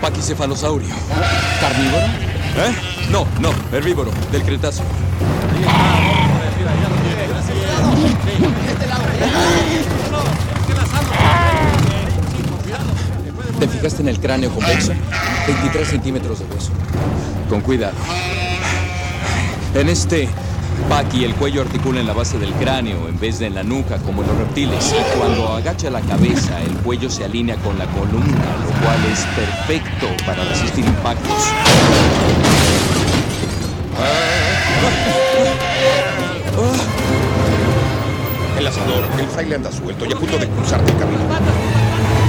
paquicefalosaurio. ¿Carnívoro? ¿Eh? No, herbívoro, del Cretácico. ¿Te fijaste en el cráneo convexo? 23 centímetros de hueso. Con cuidado. En este paqui, el cuello articula en la base del cráneo en vez de en la nuca, como en los reptiles. Y cuando agacha la cabeza, el cuello se alinea con la columna, lo cual es perfecto para resistir impactos. El asador, el fraile anda suelto y a punto de cruzarte el camino.